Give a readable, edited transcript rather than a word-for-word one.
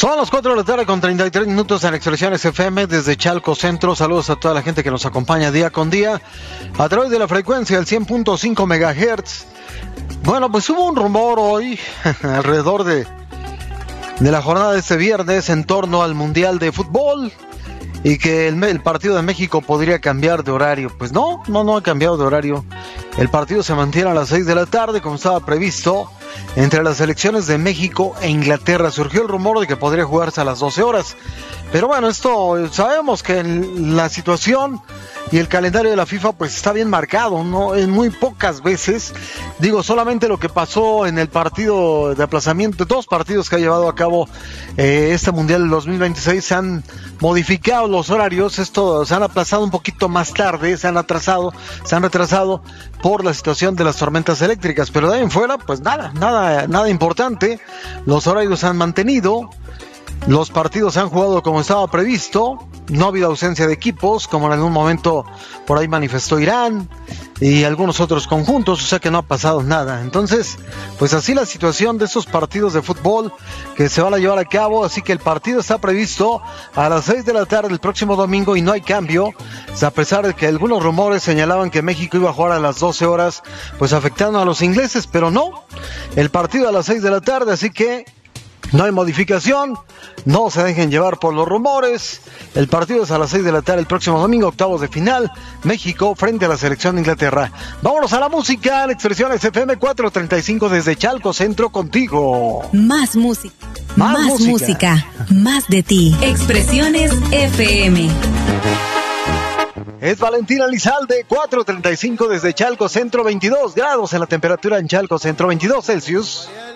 Son las 4 de la tarde con 33 minutos en Expresiones FM desde Chalco Centro. Saludos a toda la gente que nos acompaña día con día a través de la frecuencia del 100.5 MHz. Bueno, pues hubo un rumor hoy alrededor de la jornada de este viernes en torno al Mundial de Fútbol y que el partido de México podría cambiar de horario. Pues no ha cambiado de horario. El partido se mantiene a las 6 de la tarde como estaba previsto entre las selecciones de México e Inglaterra. Surgió el rumor de que podría jugarse a las 12 horas. Pero bueno, esto sabemos que la situación y el calendario de la FIFA pues está bien marcado, ¿no? En muy pocas veces, solamente lo que pasó en el partido de aplazamiento, 2 partidos que ha llevado a cabo este Mundial del 2026, se han modificado los horarios, se han aplazado un poquito más tarde, se han retrasado por la situación de las tormentas eléctricas, pero de ahí en fuera, pues nada importante, los horarios se han mantenido. Los partidos se han jugado como estaba previsto, no ha habido ausencia de equipos, como en algún momento por ahí manifestó Irán y algunos otros conjuntos, o sea que no ha pasado nada. Entonces, pues así la situación de estos partidos de fútbol que se van a llevar a cabo, así que el partido está previsto a las 6 de la tarde el próximo domingo y no hay cambio, a pesar de que algunos rumores señalaban que México iba a jugar a las 12 horas, pues afectando a los ingleses, pero no, el partido a las 6 de la tarde, así que no hay modificación, no se dejen llevar por los rumores. El partido es a las 6 de la tarde el próximo domingo, octavos de final, México frente a la selección de Inglaterra. Vámonos a la música en Expresiones FM 435 desde Chalco Centro contigo. Más música, más música, más de ti. Expresiones FM. Es Valentina Elizalde, 435 desde Chalco Centro, 22 grados en la temperatura en Chalco Centro, 22 Celsius.